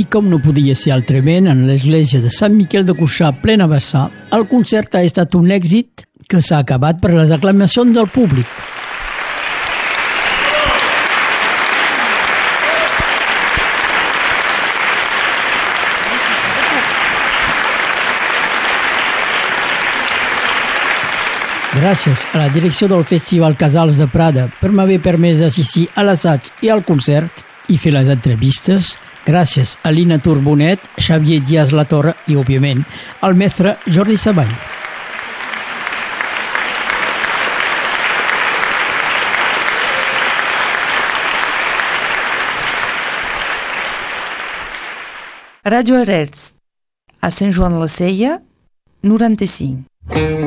com no podia ser altrament, en l'església de Sant Miquel de Cuixà, plena vessar, el concert ha estat un èxit que s'ha acabat per les aclamacions del públic. Gràcies a la direcció del Festival Casals de Prada per m'haver permès assistir a l'assaig i al concert i fer les entrevistes. Gràcies a Lina Turbonet, Xavier Díaz Latorre i, òbviament, al mestre Jordi Savall. Ràdio Arels, a Sant Joan la Sella, 95.